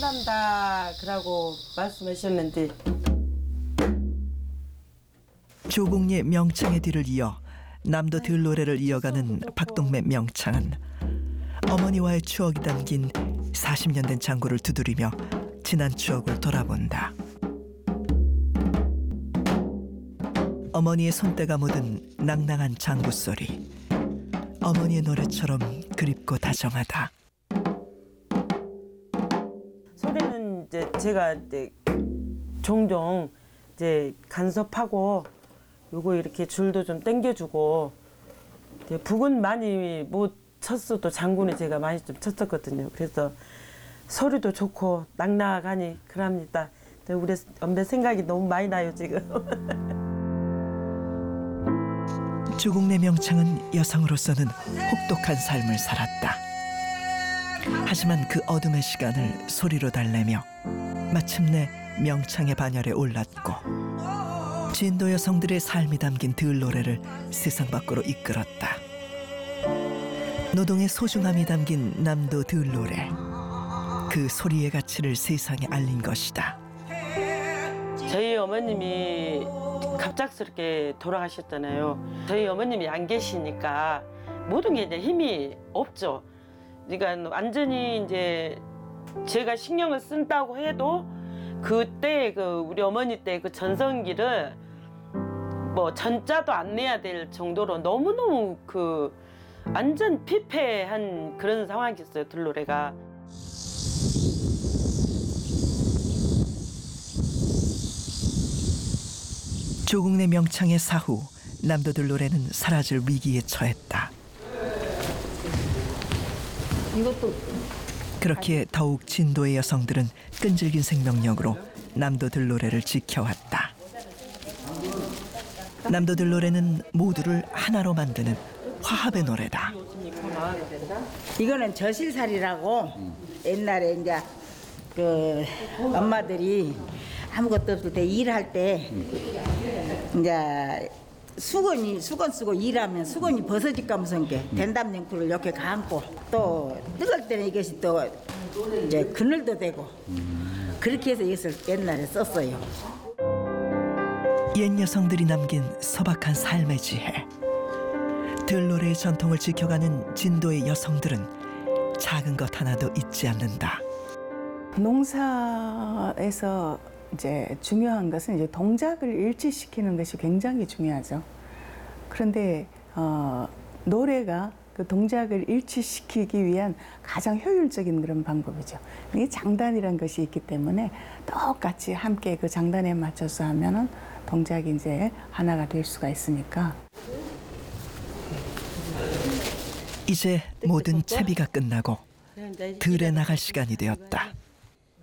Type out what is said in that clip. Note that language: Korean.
끝난다 그러고 말씀하셨는데 조공예 명창의 뒤를 이어 남도 들노래를 이어가는 박동매 명창은 어머니와의 추억이 담긴 40년 된 장구를 두드리며 지난 추억을 돌아본다. 어머니의 손때가 묻은 낭낭한 장구 소리, 어머니의 노래처럼 그립고 다정하다. 소리는 이제 제가 이제 종종 이제 간섭하고 요거 이렇게 줄도 좀 당겨주고 이제 북은 많이 못 쳤어도 장구는 제가 많이 좀 쳤었거든요. 그래서 소리도 좋고 낭낭하니 그럽니다. 우리 엄마 생각이 너무 많이 나요 지금. 조공래 명창은 여성으로서는 혹독한 삶을 살았다. 하지만 그 어둠의 시간을 소리로 달래며 마침내 명창의 반열에 올랐고 진도 여성들의 삶이 담긴 들노래를 세상 밖으로 이끌었다. 노동의 소중함이 담긴 남도 들노래, 그 소리의 가치를 세상에 알린 것이다. 저희 어머님이 갑작스럽게 돌아가셨잖아요. 저희 어머님이 안 계시니까 모든 게 이제 힘이 없죠. 그러니까 완전히 이제 제가 신경을 쓴다고 해도 그때 그 우리 어머니 때 그 전성기를 뭐 전자도 안 내야 될 정도로 너무너무 그 완전 피폐한 그런 상황이었어요, 들노래가. 조공래 명창의 사후, 남도 들노래는 사라질 위기에 처했다. 그렇게 더욱 진도의 여성들은 끈질긴 생명력으로 남도 들노래를 지켜왔다. 남도 들노래는 모두를 하나로 만드는 화합의 노래다. 이거는 저실살이라고 옛날에 이제 그 엄마들이 아무것도 없을 때 일할 때 이제 수건 쓰고 일하면 수건이 벗어질까 무슨 게 된담 앵쿨을 이렇게 감고 또 뜨거울 때는 이것이 또 이제 그늘도 되고 그렇게 해서 이것을 옛날에 썼어요. 옛 여성들이 남긴 소박한 삶의 지혜. 들노래의 전통을 지켜가는 진도의 여성들은 작은 것 하나도 잊지 않는다. 농사에서 이제 중요한 것은 이제 동작을 일치시키는 것이 굉장히 중요하죠. 그런데 노래가 그 동작을 일치시키기 위한 가장 효율적인 그런 방법이죠. 이 장단이라는 것이 있기 때문에 똑같이 함께 그 장단에 맞춰서 하면은 동작이 이제 하나가 될 수가 있으니까. 이제 모든 채비가 끝나고 들에 나갈 시간이 되었다.